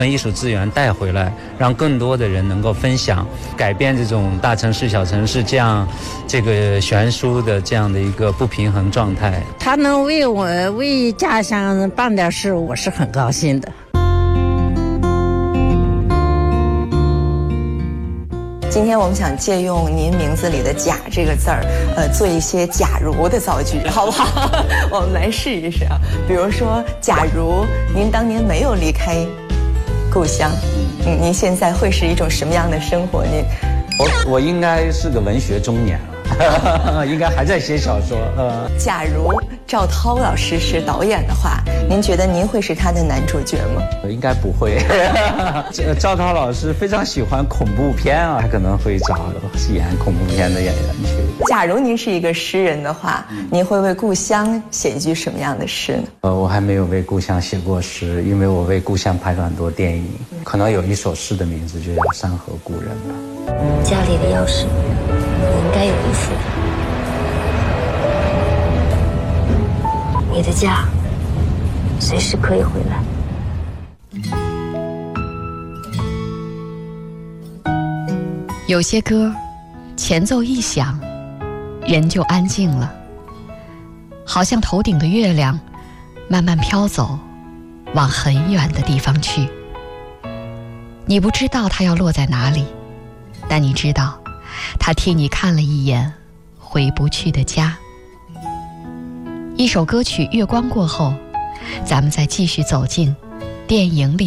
艺术资源带回来，让更多的人能够分享，改变这种大城市小城市这个悬殊的这样的一个不平衡状态。 他能为家乡办点事，我是很高兴的。 今天我们想借用您名字里的贾这个字儿，做一些假如的造句，好不好？我们来试一试啊。比如说，假如您当年没有离开故乡，您现在会是一种什么样的生活？ 我应该是个文学中年了，应该还在写小说。 假如赵涛老师是导演的话，您觉得您会是他的男主角吗？ 应该不会。赵涛老师非常喜欢恐怖片啊，他可能会找演恐怖片的演员去。 假如您是一个诗人的话，您会为故乡写一句什么样的诗呢？ 我还没有为故乡写过诗，因为我为故乡拍了很多电影，可能有一首诗的名字就叫《山河故人》吧。 家里的钥匙你应该有一副，你的家随时可以回来。 有些歌前奏一响，人就安静了，好像头顶的月亮慢慢飘走，往很远的地方去。你不知道它要落在哪里，但你知道它替你看了一眼回不去的家。一首歌曲《月光》过后，咱们再继续走进电影里